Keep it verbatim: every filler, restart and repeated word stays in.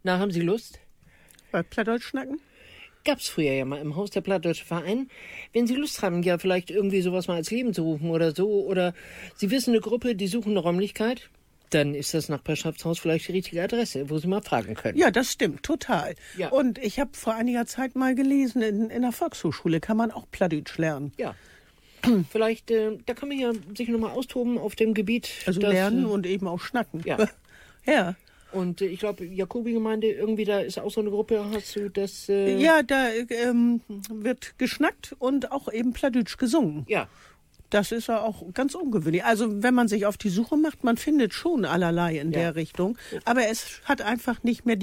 Na, haben Sie Lust? Bei Plattdeutsch schnacken? Gab's früher ja mal im Haus der Plattdeutsche Verein. Wenn Sie Lust haben, ja vielleicht irgendwie sowas mal als Leben zu rufen oder so, oder Sie wissen eine Gruppe, die suchen eine Räumlichkeit, dann ist das Nachbarschaftshaus vielleicht die richtige Adresse, wo Sie mal fragen können. Ja, das stimmt, total. Ja. Und ich habe vor einiger Zeit mal gelesen, in, in der Volkshochschule kann man auch Plattdeutsch lernen. Ja. Vielleicht, äh, da kann man ja sich nochmal austoben auf dem Gebiet. Also das, lernen äh, und eben auch schnacken. Ja. Ja. Und äh, ich glaube, Jakobi-Gemeinde, irgendwie da ist auch so eine Gruppe, hast du das... Äh, Ja, da ähm, wird geschnackt und auch eben Plattdeutsch gesungen. Ja. Das ist ja auch ganz ungewöhnlich. Also wenn man sich auf die Suche macht, man findet schon allerlei in Ja. der Richtung. Aber es hat einfach nicht mehr die